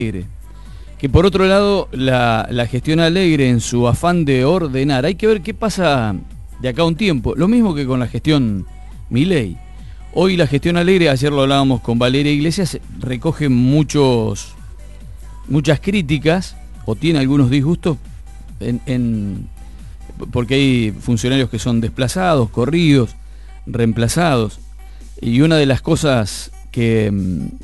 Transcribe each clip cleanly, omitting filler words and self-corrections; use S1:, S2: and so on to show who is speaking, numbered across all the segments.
S1: Alegre. Que por otro lado, la gestión Alegre, en su afán de ordenar, hay que ver qué pasa de acá a un tiempo. Lo mismo que con la gestión Milei. Hoy la gestión Alegre, ayer lo hablábamos con Valeria Iglesias, recoge muchas críticas, o tiene algunos disgustos, porque hay funcionarios que son desplazados, corridos, reemplazados. Y una de las cosas que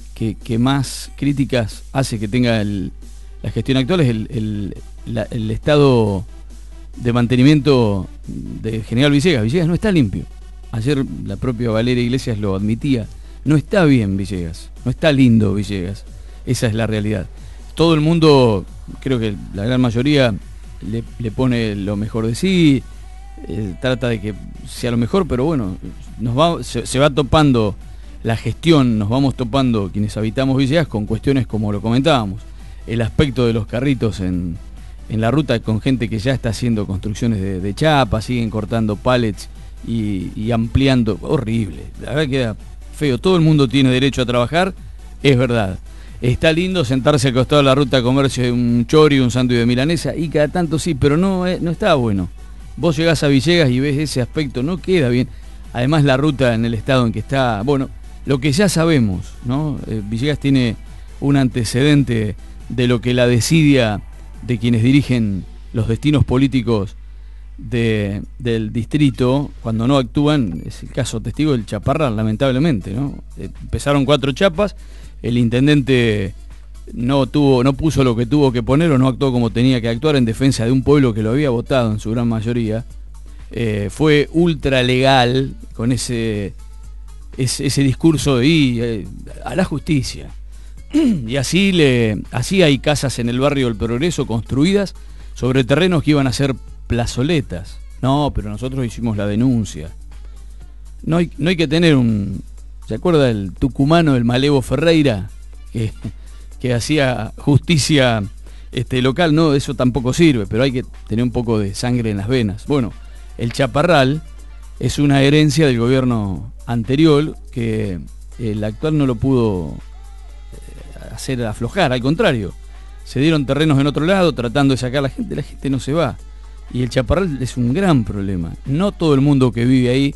S1: más críticas hace que tenga la gestión actual es el estado de mantenimiento de General Villegas. Villegas no está limpio. Ayer la propia Valeria Iglesias lo admitía. No está bien Villegas, no está lindo Villegas. Esa es la realidad. Todo el mundo, creo que la gran mayoría, le pone lo mejor de sí, trata de que sea lo mejor, pero bueno, se va topando la gestión, nos vamos topando quienes habitamos Villegas con cuestiones como lo comentábamos, el aspecto de los carritos en la ruta, con gente que ya está haciendo construcciones de chapa, siguen cortando pallets y ampliando, horrible, la verdad queda feo. Todo el mundo tiene derecho a trabajar, es verdad. Está lindo sentarse al costado de la ruta a comerse un chori, un sándwich de milanesa, y cada tanto sí, pero no está bueno. Vos llegás a Villegas y ves ese aspecto, no queda bien. Además la ruta en el estado en que está, bueno, lo que ya sabemos, ¿no? Villegas tiene un antecedente de lo que la desidia de quienes dirigen los destinos políticos del distrito, cuando no actúan, es el caso testigo del Chaparral, lamentablemente, ¿no? Empezaron 4 chapas, el intendente no puso lo que tuvo que poner o no actuó como tenía que actuar en defensa de un pueblo que lo había votado en su gran mayoría. Fue ultra legal con ese discurso de a la justicia. Y así hay casas en el barrio del Progreso construidas sobre terrenos que iban a ser plazoletas. No, pero nosotros hicimos la denuncia. No hay que tener ¿se acuerda el tucumano, el Malevo Ferreira? Que hacía justicia local. No, eso tampoco sirve, pero hay que tener un poco de sangre en las venas. Bueno, el Chaparral es una herencia del gobierno anterior que el actual no lo pudo hacer aflojar, al contrario, se dieron terrenos en otro lado tratando de sacar a la gente no se va, y el Chaparral es un gran problema. No todo el mundo que vive ahí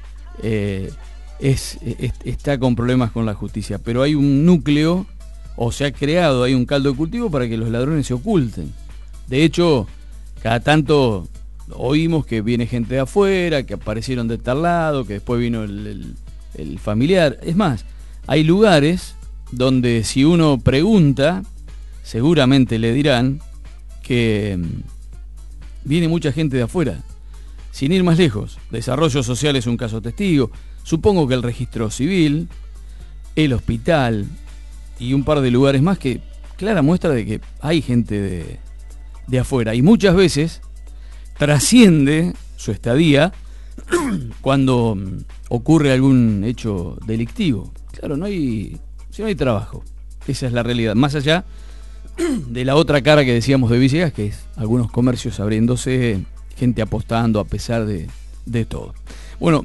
S1: está con problemas con la justicia, pero hay un núcleo, o se ha creado ahí un caldo de cultivo para que los ladrones se oculten. De hecho, cada tanto oímos que viene gente de afuera, que aparecieron de tal lado, que después vino el familiar. Es más, hay lugares donde si uno pregunta, seguramente le dirán que viene mucha gente de afuera. Sin ir más lejos, Desarrollo Social es un caso testigo. Supongo que el registro civil, el hospital y un par de lugares más, que clara muestra de que hay gente de afuera. Y muchas veces trasciende su estadía cuando ocurre algún hecho delictivo. Claro, si no hay trabajo, esa es la realidad. Más allá de la otra cara que decíamos de Villegas, que es algunos comercios abriéndose, gente apostando a pesar de todo. Bueno,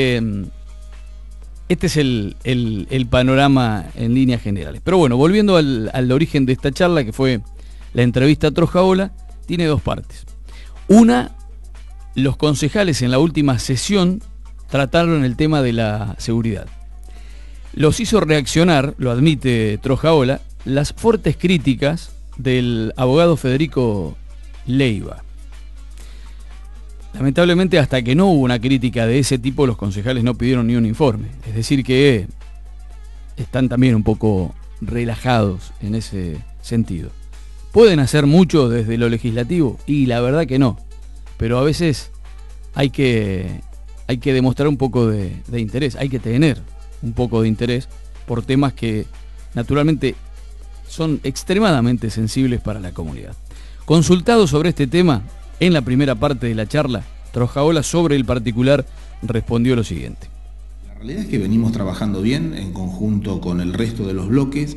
S1: este es el panorama en líneas generales. Pero bueno, volviendo al origen de esta charla, que fue la entrevista a Trojaola, tiene 2 partes. Una, los concejales en la última sesión trataron el tema de la seguridad. Los hizo reaccionar, lo admite Trojaola, las fuertes críticas del abogado Federico Leiva. Lamentablemente, hasta que no hubo una crítica de ese tipo, los concejales no pidieron ni un informe. Es decir que están también un poco relajados en ese sentido. ¿Pueden hacer mucho desde lo legislativo? Y la verdad que no. Pero a veces hay que demostrar un poco de interés. Hay que tener un poco de interés por temas que naturalmente son extremadamente sensibles para la comunidad. Consultado sobre este tema, en la primera parte de la charla, Trojaola sobre el particular respondió lo siguiente.
S2: La realidad es que venimos trabajando bien en conjunto con el resto de los bloques.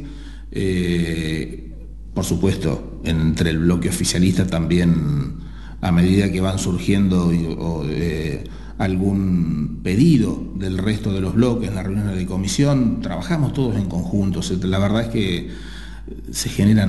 S2: Por supuesto, entre el bloque oficialista también, a medida que van surgiendo algún pedido del resto de los bloques en las reuniones de comisión, trabajamos todos en conjunto. La verdad es que se generan